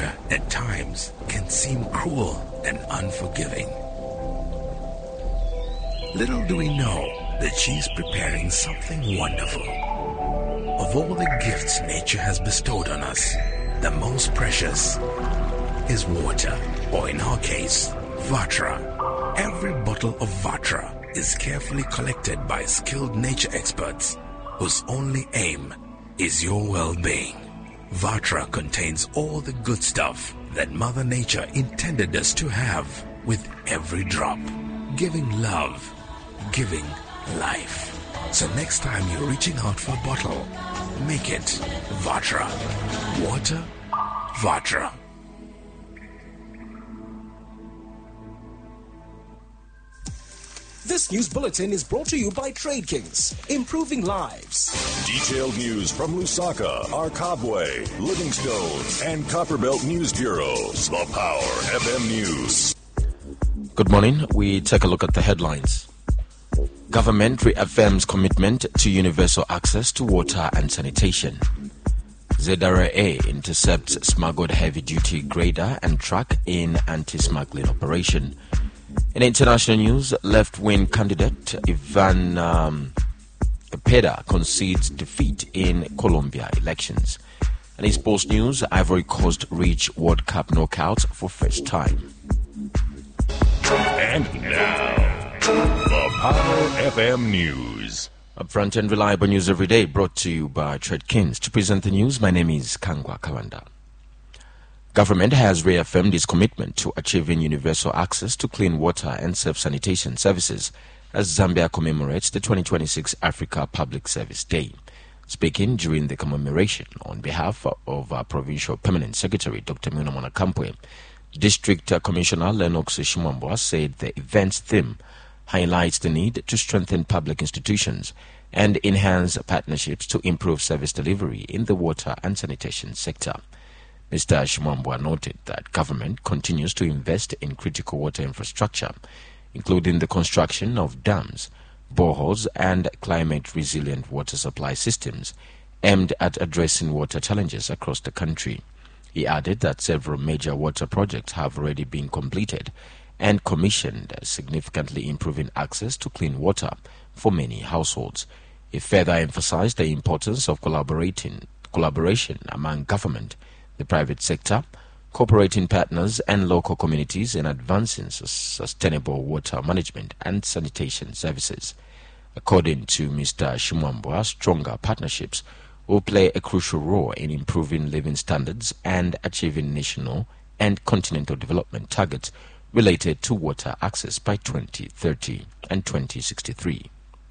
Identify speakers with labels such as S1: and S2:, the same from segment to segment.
S1: nature at times can seem cruel and unforgiving. Little do we know that she's preparing something wonderful. Of all the gifts nature has bestowed on us, the most precious is water, or in our case, Vatra. Every bottle of Vatra is carefully collected by skilled nature experts whose only aim is your well-being. Vatra contains all the good stuff that Mother Nature intended us to have, with every drop, giving love, giving life. So next time you're reaching out for a bottle, make it Vatra. Water, Vatra.
S2: This news bulletin is brought to you by Trade Kings, improving lives.
S3: Detailed news from Lusaka, Arkabwe, Livingstone, and Copperbelt News Bureaus. The Power FM News.
S4: Good morning. We take a look at the headlines. Government reaffirms commitment to universal access to water and sanitation. ZRA intercepts smuggled heavy-duty grader and truck in anti-smuggling operation. In international news, left-wing candidate Ivan Cepeda concedes defeat in Colombia elections. And in sports news, Ivory Coast reach World Cup knockouts for first time.
S3: And now, the Power FM News.
S4: Upfront and reliable news every day, brought to you by Trade Kings. To present the news, my name is Kangwa Kawanda. Government has reaffirmed its commitment to achieving universal access to clean water and safe sanitation services as Zambia commemorates the 2026 Africa Public Service Day. Speaking during the commemoration on behalf of our Provincial Permanent Secretary, Dr. Muna Monakampwe, District Commissioner Lennox Shimwambwa said the event's theme highlights the need to strengthen public institutions and enhance partnerships to improve service delivery in the water and sanitation sector. Mr. Shimwambwa noted that government continues to invest in critical water infrastructure, including the construction of dams, boreholes, and climate-resilient water supply systems aimed at addressing water challenges across the country. He added that several major water projects have already been completed and commissioned, significantly improving access to clean water for many households. He further emphasized the importance of collaboration among government, the private sector, cooperating partners, and local communities in advancing sustainable water management and sanitation services. According to Mr. Shimwambwa, stronger partnerships will play a crucial role in improving living standards and achieving national and continental development targets related to water access by 2030 and 2063.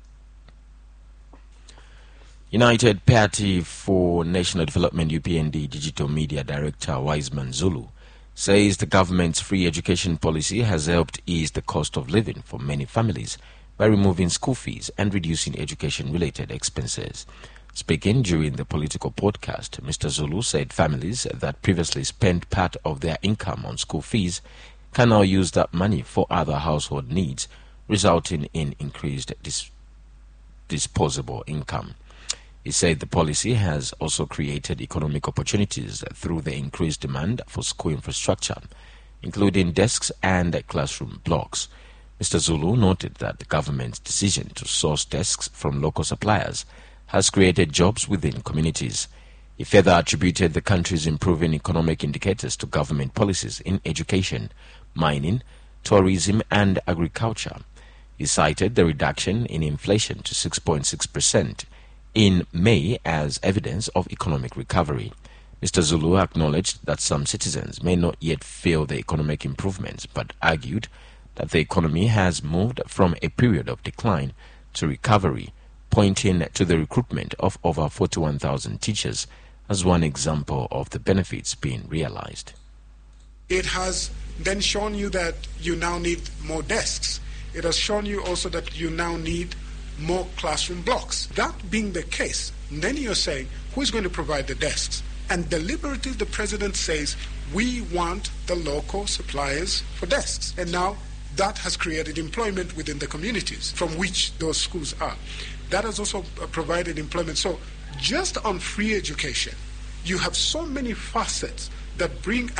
S4: United Party for National Development UPND Digital Media Director Wiseman Zulu says the government's free education policy has helped ease the cost of living for many families by removing school fees and reducing education-related expenses. Speaking during the political podcast, Mr. Zulu said families that previously spent part of their income on school fees can now use that money for other household needs, resulting in increased disposable income. He said the policy has also created economic opportunities through the increased demand for school infrastructure, including desks and classroom blocks. Mr. Zulu noted that the government's decision to source desks from local suppliers has created jobs within communities. He further attributed the country's improving economic indicators to government policies in education, mining, tourism, and agriculture. He cited the reduction in inflation to 6.6% in May as evidence of economic recovery. Mr. Zulu acknowledged that some citizens may not yet feel the economic improvements, but argued that the economy has moved from a period of decline to recovery, pointing to the recruitment of over 41,000 teachers as one example of the benefits being realized.
S5: It has then shown you that you now need more desks. It has shown you also that you now need more classroom blocks. That being the case, then you're saying, who is going to provide the desks? And deliberately the president says, we want the local suppliers for desks. And now that has created employment within the communities from which those schools are. That has also provided employment. So just on free education, you have so many facets that bring